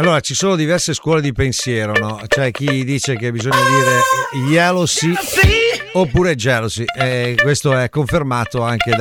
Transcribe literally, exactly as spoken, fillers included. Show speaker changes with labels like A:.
A: Allora, ci sono diverse scuole di pensiero, no? C'è chi dice che bisogna dire jealousy oppure jealousy, e questo è confermato anche